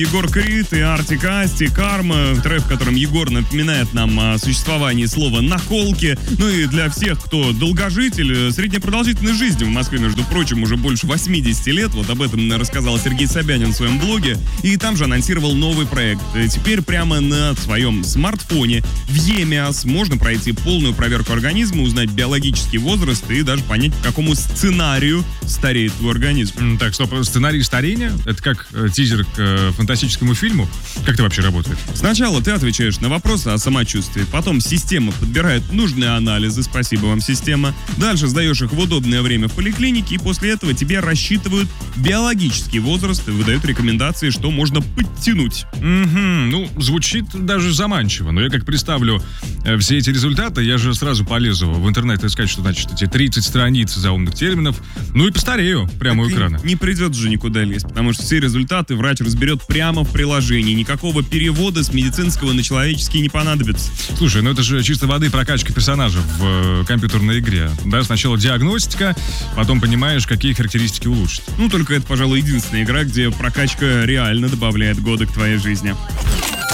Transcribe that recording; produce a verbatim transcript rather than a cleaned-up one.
Егор Крид и Артик Асти, «Карма», трек, в котором Егор напоминает нам о существовании слова «наколки». Ну и для всех, кто долгожитель, средняя продолжительность жизни в Москве, между прочим, уже больше восемьдесят лет. Вот об этом рассказал Сергей Собянин в своем блоге. И там же анонсировал новый проект. Теперь прямо на своем смартфоне в ЕМИАС можно пройти полную проверку организма, узнать биологический возраст и даже понять, по какому сценарию стареет твой организм. Так, стоп, сценарий старения? Это как э, тизер к э, фантастическому фильму? Как это вообще работает? Сначала ты отвечаешь на вопросы о самочувствии, потом система подбирает нужные анализы, спасибо вам, система. Дальше сдаешь их в удобное время в поликлинике, и после этого тебе рассчитывают биологический возраст и выдают рекомендации, что можно подтянуть. Угу, ну, звучит даже заманчиво, но я как представлю э, все эти результаты, я же сразу полезу в интернет искать, что значит эти тридцать страниц заумных терминов, ну и постарею прямо у экрана. Не придет же никуда лезть, потому что все результаты врач разберет прямо в приложении. Никакого перевода с медицинского на человеческий не понадобится. Слушай, ну это же чисто воды прокачка персонажа в э, компьютерной игре. Да, сначала диагностика, потом понимаешь, какие характеристики улучшить. Ну, только это, пожалуй, единственная игра, где прокачка реально добавляет годы к твоей жизни.